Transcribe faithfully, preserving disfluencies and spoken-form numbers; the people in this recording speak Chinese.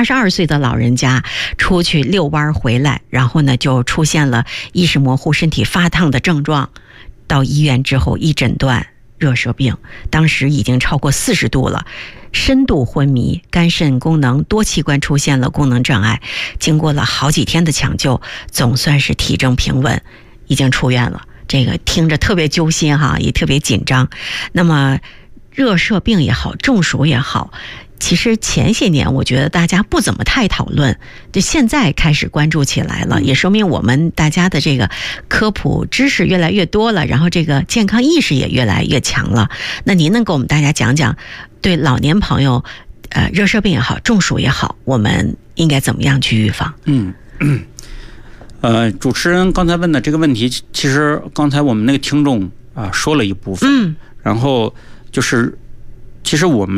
八十二岁的老人家出去遛弯回来，然后呢就出现了意识模糊、身体发烫的症状。到医院之后一诊断，热射病，当时已经超过四十度了，深度昏迷，肝肾功能多器官出现了功能障碍。经过了好几天的抢救，总算是体征平稳，已经出院了。这个听着特别揪心哈，也特别紧张。那么热射病也好，中暑也好，其实前些年我觉得大家不怎么太讨论，就现在开始关注起来了，也说明我们大家的这个科普知识越来越多了，然后这个健康意识也越来越强了。那您能给我们大家讲讲，对老年朋友，呃，热射病也好，中暑也好，我们应该怎么样去预防？ 嗯。呃，主持人刚才问的这个问题，其实刚才我们那个听众啊说了一部分，嗯，然后就是，其实我们。